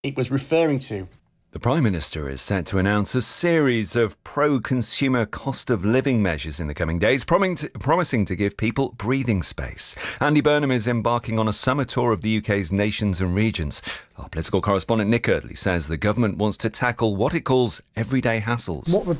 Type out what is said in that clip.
it was referring to. The Prime Minister is set to announce a series of pro-consumer cost of living measures in the coming days, promising to give people breathing space. Andy Burnham is embarking on a summer tour of the UK's nations and regions. Our political correspondent Nick Eardley says the government wants to tackle what it calls everyday hassles. What we're